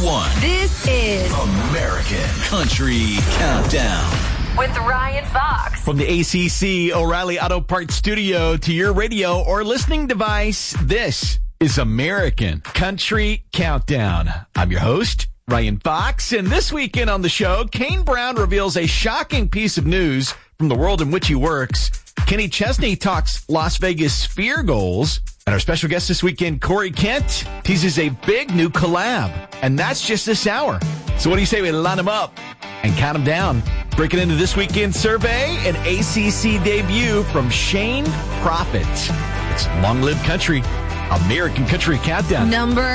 one. This is American Country Countdown. with Ryan Fox. From the ACC O'Reilly Auto Parts Studio to your radio or listening device, this is American Country Countdown. I'm your host, Ryan Fox, and this weekend on the show, Kane Brown reveals a shocking piece of news from the world in which he works. Kenny Chesney talks Las Vegas Sphere goals. And our special guest this weekend, Corey Kent, teases a big new collab. And that's just this hour. So what do you say we line them up and count them down? Breaking into this weekend's survey, an ACC debut from Shane Prophet. It's Long Live Country, American Country Countdown. Number